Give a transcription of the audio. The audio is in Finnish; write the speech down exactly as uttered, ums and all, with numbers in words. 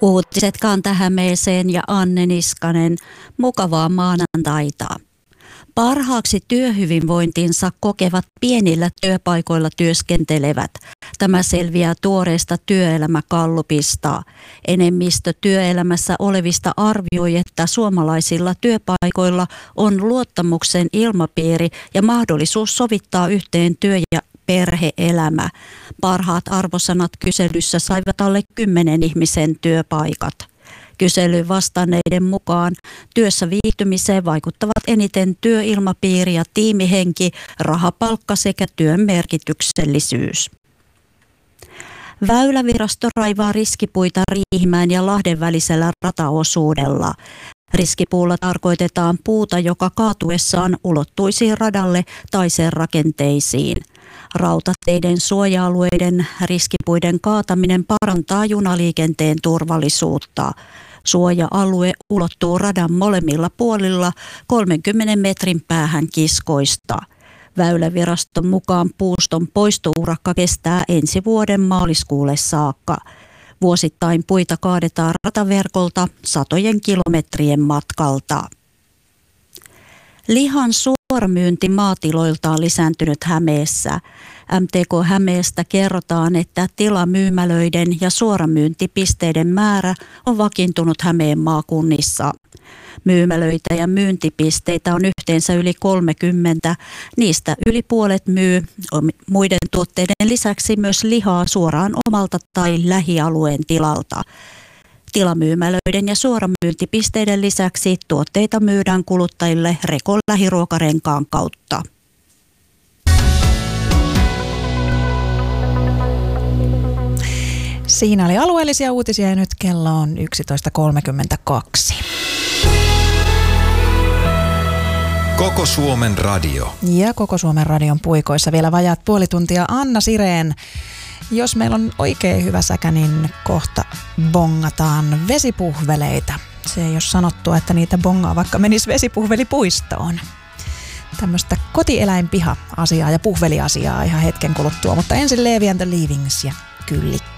Uutiset Kanta-Hämeeseen ja Anne Niskanen. Mukavaa maanantaita. Parhaaksi työhyvinvointinsa kokevat pienillä työpaikoilla työskentelevät. Tämä selviää tuoreesta työelämägallupista. Enemmistö työelämässä olevista arvioi, että suomalaisilla työpaikoilla on luottamuksen ilmapiiri ja mahdollisuus sovittaa yhteen työ- ja perhe-elämä. Parhaat arvosanat kyselyssä saivat alle kymmenen ihmisen työpaikat. Kyselyyn vastanneiden mukaan työssä viihtymiseen vaikuttavat eniten työilmapiiri ja tiimihenki, rahapalkka sekä työn merkityksellisyys. Väylävirasto raivaa riskipuita Riihimäen ja Lahden välisellä rataosuudella. Riskipuulla tarkoitetaan puuta, joka kaatuessaan ulottuisi radalle tai sen rakenteisiin. Rautateiden suoja-alueiden riskipuiden kaataminen parantaa junaliikenteen turvallisuutta. Suoja-alue ulottuu radan molemmilla puolilla kolmenkymmenen metrin päähän kiskoista. Väyläviraston mukaan puuston poistourakka kestää ensi vuoden maaliskuulle saakka. Vuosittain puita kaadetaan rataverkolta satojen kilometrien matkalta. Lihan suoramyynti maatiloilta on lisääntynyt Hämeessä. M T K Hämeestä kerrotaan, että tilamyymälöiden ja suoramyyntipisteiden määrä on vakiintunut Hämeen maakunnissa. Myymälöitä ja myyntipisteitä on yhteensä yli kolmekymmentä. Niistä yli puolet myy muiden tuotteiden lisäksi myös lihaa suoraan omalta tai lähialueen tilalta. Tilamyymälöiden ja suoramyyntipisteiden lisäksi tuotteita myydään kuluttajille Rekon lähiruokarenkaan kautta. Siinä oli alueellisia uutisia ja nyt kello on yksitoista kolmekymmentäkaksi. Koko Suomen radio. Ja Koko Suomen radion puikoissa vielä vajaat puoli tuntia Anna Sireen. Jos meillä on oikein hyvä säkä, niin kohta bongataan vesipuhveleita. Se ei ole sanottua, että niitä bongaa vaikka menisi vesipuhvelipuistoon. Tämmöistä kotieläinpiha-asiaa ja puhveliasiaa ihan hetken kuluttua, mutta ensin Levi and the Leavings ja Kyllikki.